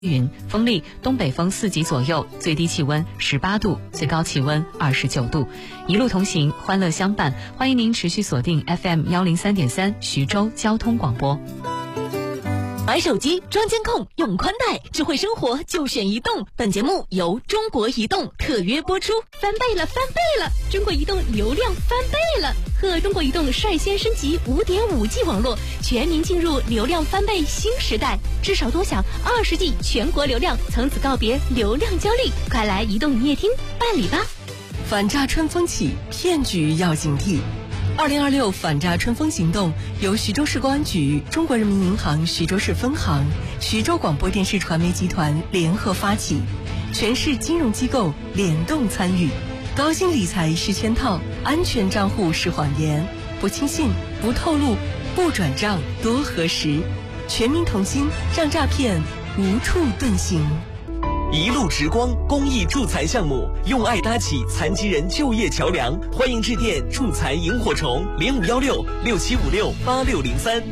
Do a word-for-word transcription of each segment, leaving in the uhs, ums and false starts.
云，风力东北风四级左右，最低气温十八度，最高气温二十九度。一路同行，欢乐相伴。欢迎您持续锁定 F M 幺零三点三徐州交通广播。 买手机装监控，用宽带，智慧生活就选移动。本节目由中国移动特约播出。翻倍了，翻倍了！中国移动流量翻倍了，和中国移动率先升级 五点五 G 网络，全民进入流量翻倍新时代。至少多享二十 G 全国流量，从此告别流量焦虑。快来移动营业厅办理吧！ 反诈春风起，骗局要警惕。二零二六反诈春风行动由徐州市公安局、中国人民银行徐州市分行、徐州广播电视传媒集团联合发起，全市金融机构联动参与。高薪理财是圈套，安全账户是谎言，不轻信，不透露，不转账，多核实。全民同心，让诈骗无处遁形。 一路直光公益助财项目，用爱搭起残疾人就业桥梁。欢迎致电助财萤火虫零五幺六六七五六八六零三。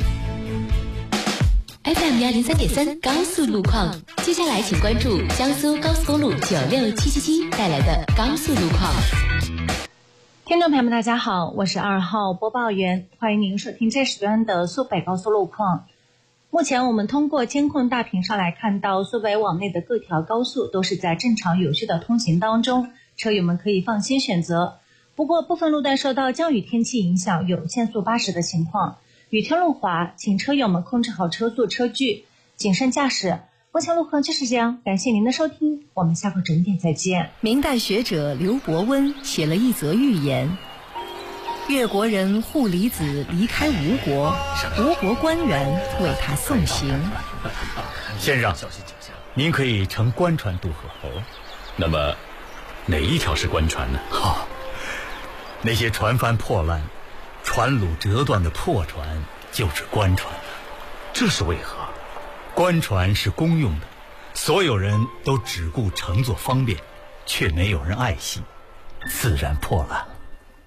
F M 幺零三点三高速路况，接下来请关注江苏高速公路九六七七七带来的高速路况。 听众朋友们，大家好，我是二号播报员，欢迎您收听这时段的苏北高速路况。目前我们通过监控大屏上来看到，苏北往内的各条高速都是在正常有序的通行当中，车友们可以放心选择。不过部分路段受到降雨天气影响，有限速八十的情况。雨天路滑，请车友们控制好车速车距，谨慎驾驶。目前路况就是这样，感谢您的收听，我们下个准点再见。 明代学者刘伯温写了一则寓言：越国人护离子离开吴国，吴国官员为他送行。 先生，您可以乘官船渡河。 哦，那么哪一条是官船呢？ 好、哦，那些船帆破烂、船橹折断的破船就是官船。 这是为何？ 官船是公用的，所有人都只顾乘坐方便，却没有人爱惜，自然破烂了。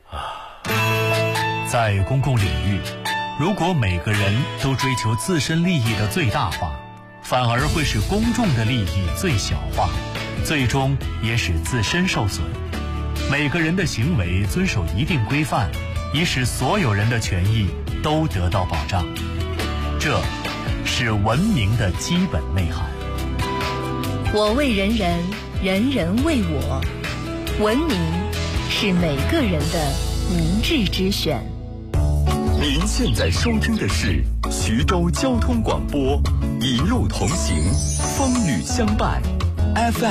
啊， 在公共领域，如果每个人都追求自身利益的最大化，反而会使公众的利益最小化，最终也使自身受损。每个人的行为遵守一定规范，以使所有人的权益都得到保障，这是文明的基本内涵。 我为人人，人人为我。文明是每个人的明智之选。 您现在收听的是徐州交通广播，一路同行，风雨相伴 ，F M。